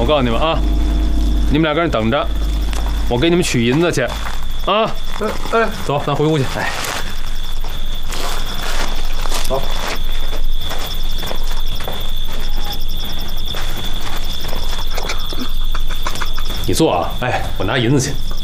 我告诉你们啊，你们俩搁那等着，我给你们取银子去。啊，走，咱回屋去。哎，走。你坐啊，哎，我拿银子去。